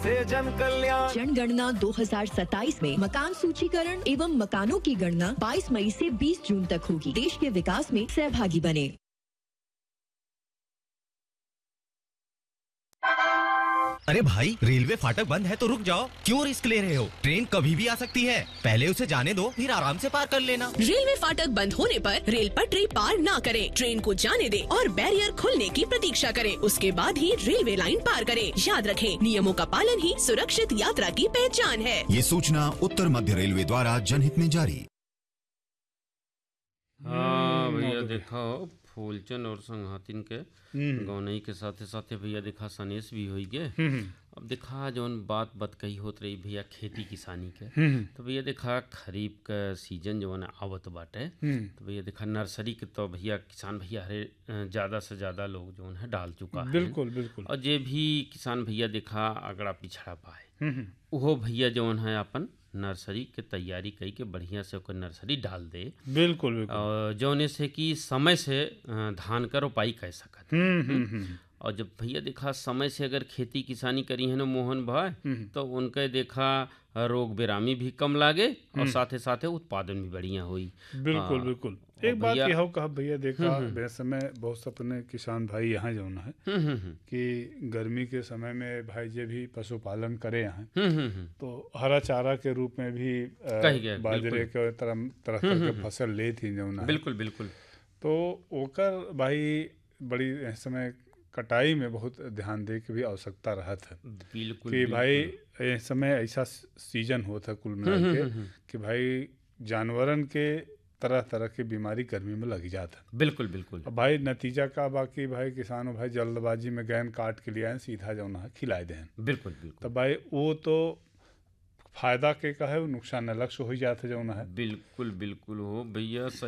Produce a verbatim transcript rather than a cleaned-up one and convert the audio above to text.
से जन कल्याण। जनगणना दो हज़ार सत्ताईस में मकान सूचीकरण एवं मकानों की गणना बाईस मई से बीस जून तक होगी। देश के विकास में सहभागी बने। अरे भाई, रेलवे फाटक बंद है तो रुक जाओ, क्यों रिस्क ले रहे हो? ट्रेन कभी भी आ सकती है, पहले उसे जाने दो, फिर आराम से पार कर लेना। रेलवे फाटक बंद होने पर रेल पटरी पार ना करें, ट्रेन को जाने दें और बैरियर खुलने की प्रतीक्षा करें, उसके बाद ही रेलवे लाइन पार करें। याद रखें, नियमों का पालन ही सुरक्षित यात्रा की पहचान है। ये सूचना उत्तर मध्य रेलवे द्वारा जनहित में जारी। हाँ भैया, देखा फूलचंद और संघातिन के गौनई के साथे साथे भैया देखा सनेस भी हो गए। अब देखा जौन बात बात कही होत रही भैया खेती किसानी के, तो भैया देखा खरीफ का सीजन जौन आवत बाटे, तो भैया देखा नर्सरी के तो भैया किसान भैया हरे ज़्यादा से ज़्यादा लोग जौन है डाल चुका है। बिल्कुल बिल्कुल। और जे भी किसान भैया देखा अगड़ा पिछड़ा पाए, वो भैया जौन है अपन नर्सरी के तैयारी कई के बढ़िया से ओकर नर्सरी डाल दे। बिल्कुल बिल्कुल। और जौने से कि समय से धान का रोपाई कर सकत। और जब भैया देखा समय से अगर खेती किसानी करी है ना मोहन भाई, तो उनके देखा रोग बेरामी भी कम लागे और साथे साथे उत्पादन भी बढ़िया हुई। बिल्कुल आ, बिल्कुल। एक बात यह कहा भैया देखा समय बहुत अपने किसान भाई यहाँ जो है कि गर्मी के समय में भाई जे भी पशुपालन करे यहाँ, तो हरा चारा के रूप में भी बाजरे के तरह तरह के फसल ले थी जो है। बिल्कुल बिल्कुल। तो ओकर भाई बड़ी समय कटाई में बहुत ध्यान दे के भी आवश्यकता रहा था। बिल्कुल कि भाई इस समय ऐसा सीजन होता कुल मिला के कि भाई जानवरन के तरह तरह की बीमारी गर्मी में लग जाता। बिल्कुल बिल्कुल। अब भाई नतीजा का बाकी भाई किसानों भाई जल्दबाजी में गैन काट के लिए आए सीधा जो है खिलाए दें। बिल्कुल बिल्कुल। तो भाई वो तो फायदा के का है, नुकसान लक्ष्य हो जाता जो है। बिल्कुल बिल्कुल हो भैया।